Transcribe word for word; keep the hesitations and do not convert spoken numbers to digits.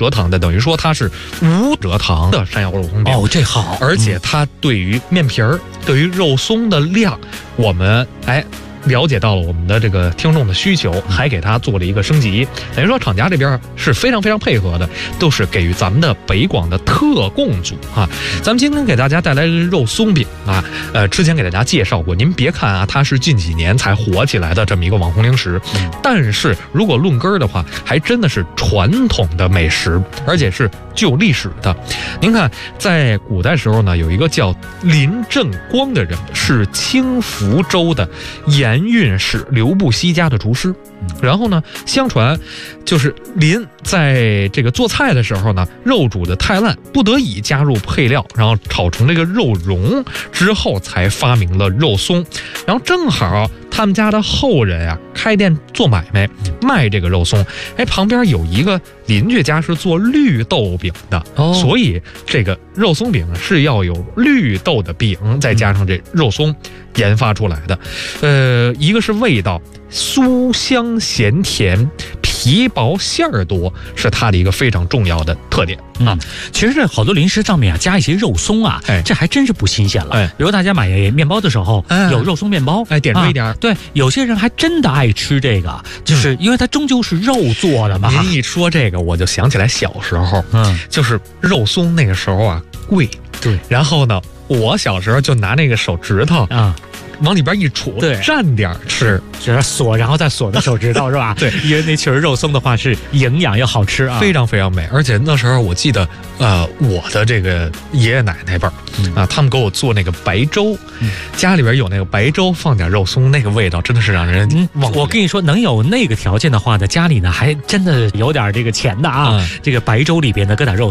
蔗糖的，等于说它是无蔗糖的山药肉松饼。 哦，这好， 而且它对于面皮儿、对于肉松的量，我们哎。了解到了我们的这个听众的需求，还给他做了一个升级，等于说厂家这边是非常非常配合的，都是给予咱们的北广的特供组啊。咱们今天给大家带来的肉松饼啊，呃，之前给大家介绍过，您别看啊，它是近几年才火起来的这么一个网红零食，但是如果论根儿的话，还真的是传统的美食，而且是具有历史的。您看，在古代时候呢，有一个叫林振光的人，是清福州的盐运使刘布西家的厨师。然后呢，相传就是林在这个做菜的时候呢，肉煮的太烂，不得已加入配料，然后炒成这个肉蓉之后，才发明了肉松。然后正好他们家的后人啊，开店做买卖，卖这个肉松。哎，旁边有一个邻居家是做绿豆饼的，哦，所以这个肉松饼是要有绿豆的饼，再加上这肉松研发出来的。呃，一个是味道酥香咸甜，皮薄馅儿多，是它的一个非常重要的特点啊。 嗯，其实这好多零食上面啊加一些肉松啊，哎，这还真是不新鲜了。哎，比如大家买面包的时候，哎，有肉松面包， 哎，点缀一点，啊。 对，有些人还真的爱吃这个，就是因为它终究是肉做的嘛。 您一说这个，我就想起来小时候，嗯，就是肉松那个时候啊贵， 对， 然后呢，我小时候就拿那个手指头啊。往里边一杵， 对， 蘸点吃， 就是锁，然后再锁的手指头，是吧？ 对， 因为那确实肉松的话是营养又好吃啊， 非常非常美。而且那时候我记得，呃，我的这个爷爷奶奶辈儿、嗯、啊，他们给我做那个白粥、嗯，家里边有那个白粥，放点肉松，那个味道真的是让人忘不了。 我跟你说，能有那个条件的话呢，家里呢还真的有点这个钱的啊。嗯、这个白粥里边呢搁点肉。